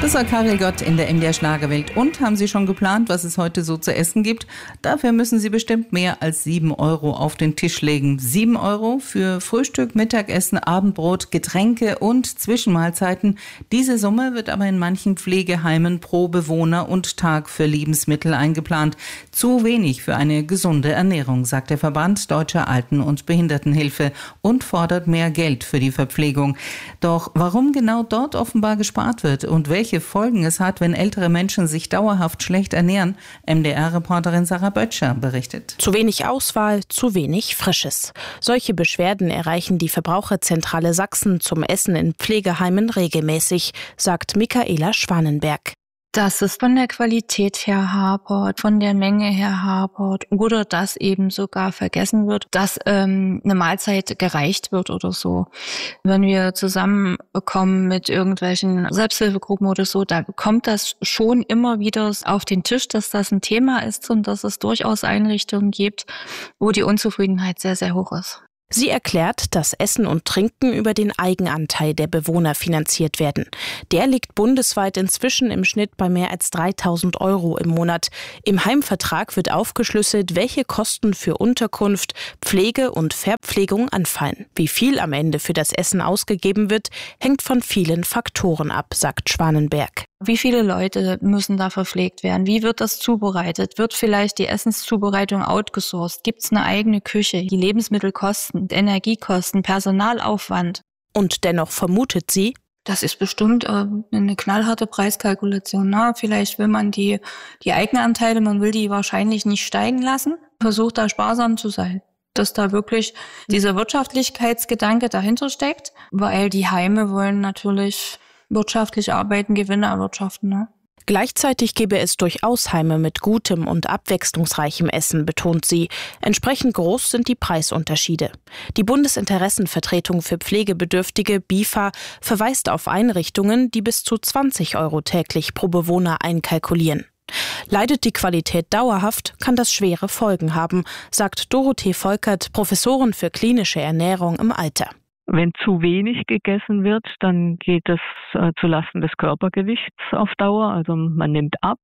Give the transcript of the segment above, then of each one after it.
Das war Karel Gott in der MDR Schlagerwelt. Und haben Sie schon geplant, was es heute so zu essen gibt? Dafür müssen Sie bestimmt mehr als 7 Euro auf den Tisch legen. 7 Euro für Frühstück, Mittagessen, Abendbrot, Getränke und Zwischenmahlzeiten. Diese Summe wird aber in manchen Pflegeheimen pro Bewohner und Tag für Lebensmittel eingeplant. Zu wenig für eine gesunde Ernährung, sagt der Verband Deutscher Alten- und Behindertenhilfe und fordert mehr Geld für die Verpflegung. Doch warum genau dort offenbar gespart wird und welche Folgen es hat, wenn ältere Menschen sich dauerhaft schlecht ernähren, MDR-Reporterin Sarah Böttcher berichtet. Zu wenig Auswahl, zu wenig Frisches. Solche Beschwerden erreichen die Verbraucherzentrale Sachsen zum Essen in Pflegeheimen regelmäßig, sagt Michaela Schwanenberg. Dass es von der Qualität her hapert, von der Menge her hapert oder dass eben sogar vergessen wird, dass eine Mahlzeit gereicht wird oder so. Wenn wir zusammenkommen mit irgendwelchen Selbsthilfegruppen oder so, da kommt das schon immer wieder auf den Tisch, dass das ein Thema ist und dass es durchaus Einrichtungen gibt, wo die Unzufriedenheit sehr, sehr hoch ist. Sie erklärt, dass Essen und Trinken über den Eigenanteil der Bewohner finanziert werden. Der liegt bundesweit inzwischen im Schnitt bei mehr als 3.000 Euro im Monat. Im Heimvertrag wird aufgeschlüsselt, welche Kosten für Unterkunft, Pflege und Verpflegung anfallen. Wie viel am Ende für das Essen ausgegeben wird, hängt von vielen Faktoren ab, sagt Schwanenberg. Wie viele Leute müssen da verpflegt werden? Wie wird das zubereitet? Wird vielleicht die Essenszubereitung outgesourced? Gibt es eine eigene Küche? Die Lebensmittelkosten, Energiekosten, Personalaufwand. Und dennoch vermutet sie, das ist bestimmt eine knallharte Preiskalkulation. Na, vielleicht will man die Eigenanteile, man will die wahrscheinlich nicht steigen lassen. Versucht da sparsam zu sein. Dass da wirklich dieser Wirtschaftlichkeitsgedanke dahinter steckt. Weil die Heime wollen natürlich wirtschaftlich arbeiten, Gewinne erwirtschaften. Ne? Gleichzeitig gebe es durchaus Heime mit gutem und abwechslungsreichem Essen, betont sie. Entsprechend groß sind die Preisunterschiede. Die Bundesinteressenvertretung für Pflegebedürftige, BIFA, verweist auf Einrichtungen, die bis zu 20 Euro täglich pro Bewohner einkalkulieren. Leidet die Qualität dauerhaft, kann das schwere Folgen haben, sagt Dorothee Volkert, Professorin für klinische Ernährung im Alter. Wenn zu wenig gegessen wird, dann geht es zulasten des Körpergewichts auf Dauer, also man nimmt ab.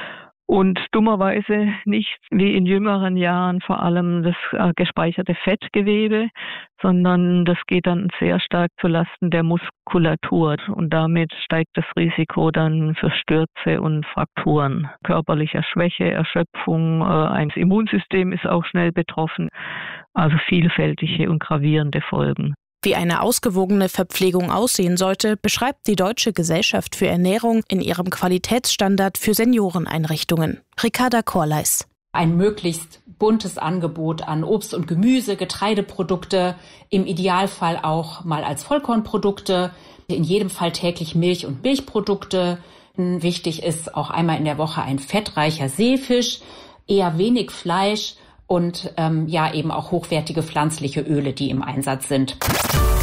Und dummerweise nicht wie in jüngeren Jahren vor allem das gespeicherte Fettgewebe, sondern das geht dann sehr stark zulasten der Muskulatur. Und damit steigt das Risiko dann für Stürze und Frakturen, körperlicher Schwäche, Erschöpfung. Ein Immunsystem ist auch schnell betroffen. Also vielfältige und gravierende Folgen. Wie eine ausgewogene Verpflegung aussehen sollte, beschreibt die Deutsche Gesellschaft für Ernährung in ihrem Qualitätsstandard für Senioreneinrichtungen. Ricarda Korleis. Ein möglichst buntes Angebot an Obst und Gemüse, Getreideprodukte, im Idealfall auch mal als Vollkornprodukte, in jedem Fall täglich Milch und Milchprodukte. Wichtig ist auch einmal in der Woche ein fettreicher Seefisch, eher wenig Fleisch und eben auch hochwertige pflanzliche Öle, die im Einsatz sind.